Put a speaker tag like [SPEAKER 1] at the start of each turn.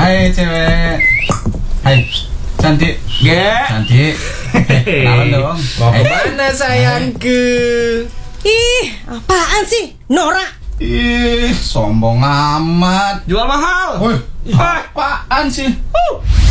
[SPEAKER 1] Hai cewek. Hai, cantik. Cantik. Kenalan dong.
[SPEAKER 2] Mau kemana sayangku?
[SPEAKER 3] Ih, apaan sih? Nora.
[SPEAKER 1] Ih, sombong amat.
[SPEAKER 2] Jual mahal.
[SPEAKER 1] Woi, apaan sih?